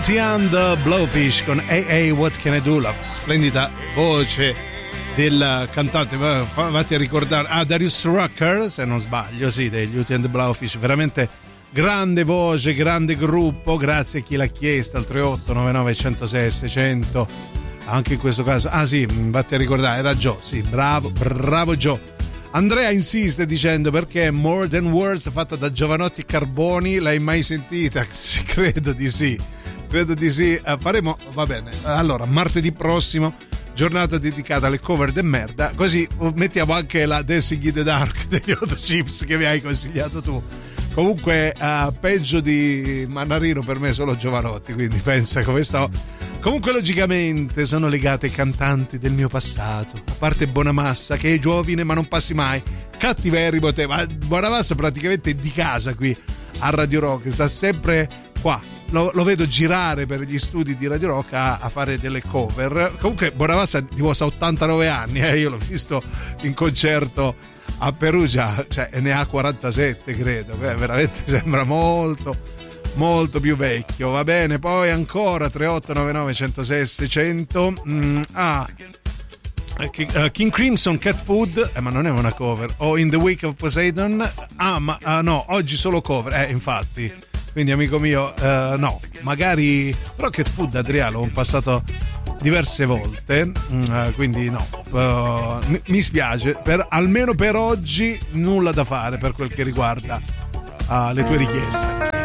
Lucian the Blowfish con Hey What Can I Do, la splendida voce del cantante, vatti a ricordare, Darius Rucker se non sbaglio, sì, degli Lucian the Blowfish, veramente grande voce, grande gruppo, grazie a chi l'ha chiesta al 38 99 106 600, anche in questo caso, sì, vatti a ricordare, era Joe, sì, bravo Joe. Andrea insiste dicendo: perché More Than Words fatta da Giovanotti Carboni, l'hai mai sentita? Sì, credo di sì. Faremo, va bene, allora martedì prossimo giornata dedicata alle cover de merda, così mettiamo anche la Dancing in the Dark degli Hot Chips che mi hai consigliato tu. Comunque peggio di Mannarino per me solo Giovanotti, quindi pensa come sto. Comunque logicamente sono legate ai cantanti del mio passato, a parte Bonamassa che è giovane ma non passi mai, cattiverrimo te, ma Bonamassa praticamente è di casa qui a Radio Rock, sta sempre qua, lo vedo girare per gli studi di Radio Rock a fare delle cover. Comunque Bonamassa dimostra 89 anni, io l'ho visto in concerto a Perugia, cioè ne ha 47 credo, veramente sembra molto più vecchio. Va bene, poi ancora 3899 106 600. King Crimson Cat Food, ma non è una cover. O In the Wake of Poseidon, no, oggi solo cover, infatti, quindi amico mio, no, magari, però Cat Food Adriano ho passato diverse volte, quindi no, mi spiace, almeno per oggi nulla da fare per quel che riguarda le tue richieste.